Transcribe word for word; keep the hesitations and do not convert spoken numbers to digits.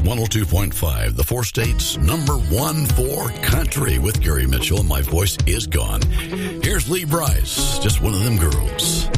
one oh two point five, the four states number one for country with Gary Mitchell, and my voice is gone. Here's Lee Brice, just one of them girls.